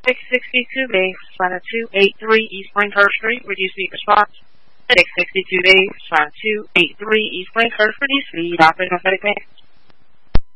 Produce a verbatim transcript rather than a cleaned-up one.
six sixty-two B, Santa two eighty-three East Brinkhurst Street, reduce speed response. six sixty-two B, Santa two eighty-three East Brinkhurst, reduce speed, operating on static band.